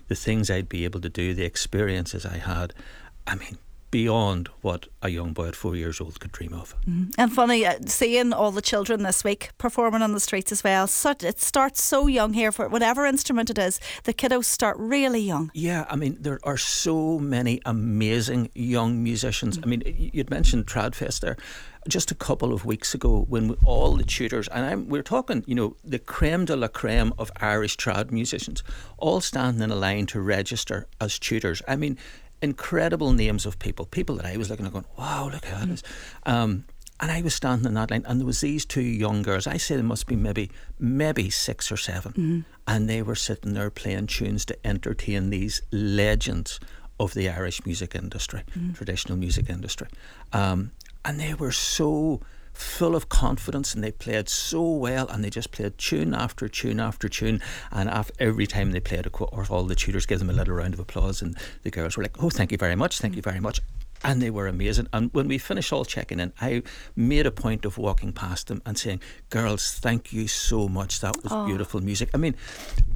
the things I'd be able to do, the experiences I had, I mean, beyond what a young boy at 4 years old could dream of. And funny, seeing all the children this week performing on the streets as well. It starts so young here for whatever instrument it is. The kiddos start really young. Yeah, I mean, there are so many amazing young musicians. I mean, you'd mentioned Tradfest there. Just a couple of weeks ago, when all the tutors, and we're talking, you know, the creme de la creme of Irish trad musicians, all standing in a line to register as tutors. I mean, incredible names of people that I was looking at going, wow, look how it is. And I was standing in that line, and there was these two young girls. I say they must be maybe 6 or 7, and they were sitting there playing tunes to entertain these legends of the Irish music industry, traditional music industry. And they were so full of confidence, and they played so well, and they just played tune after tune after tune, and every time they played all the tutors gave them a little round of applause, and the girls were like, oh, thank you very much, and they were amazing. And when we finished all checking in, I made a point of walking past them and saying, girls, thank you so much, that was beautiful music. I mean,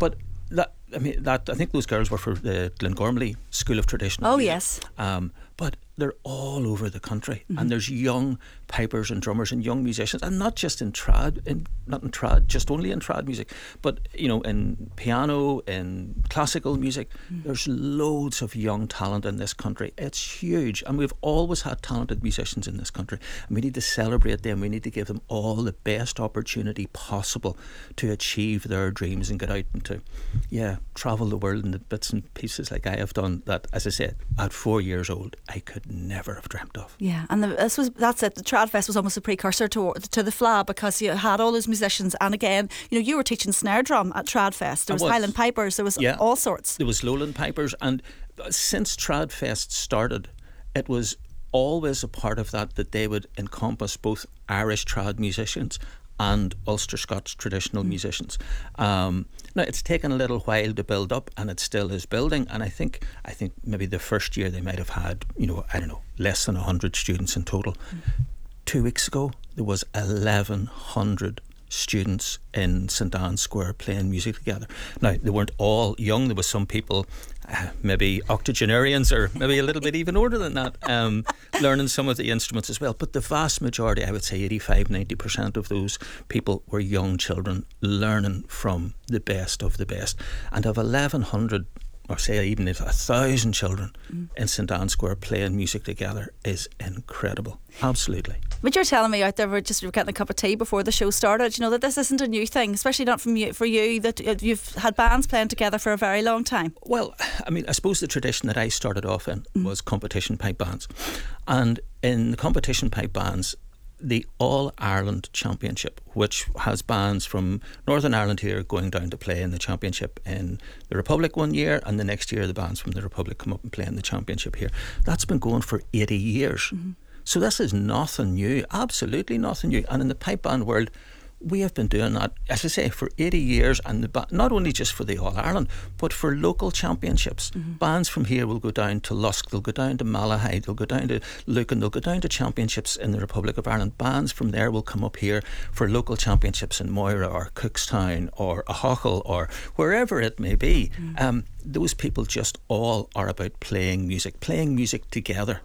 I think those girls were for the Glengormley School of Traditional Music. Yes. But they're all over the country, and there's young pipers and drummers and young musicians, and not just in trad, just only in trad music, but you know, in piano, in classical music. There's loads of young talent in this country. It's huge, and we've always had talented musicians in this country, and we need to celebrate them. We need to give them all the best opportunity possible to achieve their dreams and get out and to travel the world in the bits and pieces like I have done, that, as I said, at 4 years old I could never have dreamt of. Yeah, and that's it. The Tradfest was almost a precursor to the FLA, because you had all those musicians, and again, you know, you were teaching snare drum at Tradfest. There was Highland Pipers, there was all sorts. There was Lowland Pipers, and since Tradfest started, it was always a part of that they would encompass both Irish trad musicians and Ulster Scots traditional musicians. Now, it's taken a little while to build up, and it still is building, and I think maybe the first year they might have had, you know, I don't know, less than 100 students in total. 2 weeks ago there was 1,100 students in St Anne's Square playing music together. Now, they weren't all young. There was some people, maybe octogenarians, or maybe a little bit even older than that, learning some of the instruments as well. But the vast majority, I would say 85-90% of those people were young children learning from the best of the best. And of 1,100, or say even if 1,000 children in St Anne's Square playing music together is incredible. Absolutely. But you're telling me out there, we're getting a cup of tea before the show started, you know, that this isn't a new thing, especially not for you, that you've had bands playing together for a very long time. Well, I mean, I suppose the tradition that I started off in was competition pipe bands. And in the competition pipe bands, the All-Ireland Championship, which has bands from Northern Ireland here going down to play in the championship in the Republic one year, and the next year the bands from the Republic come up and play in the championship here. That's been going for 80 years. So this is nothing new, absolutely nothing new. And in the pipe band world, we have been doing that, as I say, for 80 years, and not only just for the All-Ireland, but for local championships. Bands from here will go down to Lusk, they'll go down to Malahide, they'll go down to Lucan, they'll go down to championships in the Republic of Ireland. Bands from there will come up here for local championships in Moira or Cookstown or Ahachill or wherever it may be. Those people just all are about playing music together.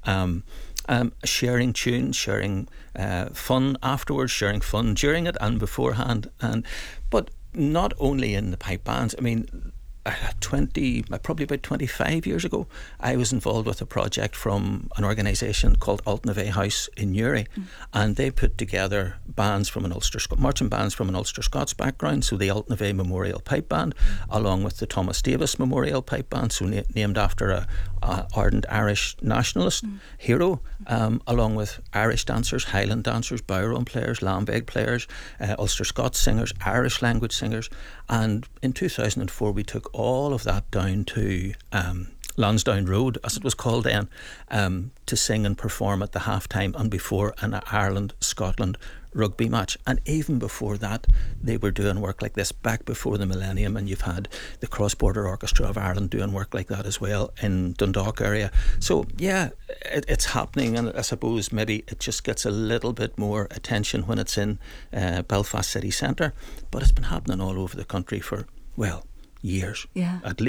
Sharing tunes, sharing fun afterwards, sharing fun during it and beforehand. But not only in the pipe bands. I mean, probably about 25 years ago, I was involved with a project from an organisation called Altnavay House in Newry, and they put together bands from marching bands from an Ulster Scots background, so the Altnavay Memorial Pipe Band, along with the Thomas Davis Memorial Pipe Band, so named after a ardent Irish nationalist hero, along with Irish dancers, Highland dancers, bowron players, lambeg players, Ulster Scots singers, Irish language singers. And in 2004 we took all of that down to Lansdowne Road, as it was called then, to sing and perform at the half-time and before an Ireland-Scotland rugby match. And even before that, they were doing work like this back before the millennium, and you've had the Cross-Border Orchestra of Ireland doing work like that as well in Dundalk area. So yeah, it's happening, and I suppose maybe it just gets a little bit more attention when it's in Belfast city centre, but it's been happening all over the country for, well, years, at least.